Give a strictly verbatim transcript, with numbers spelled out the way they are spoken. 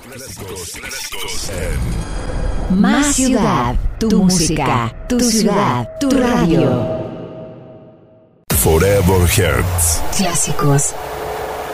Clásicos, clásicos en Más ciudad, tu música, tu ciudad, tu radio. Forever Hearts. Clásicos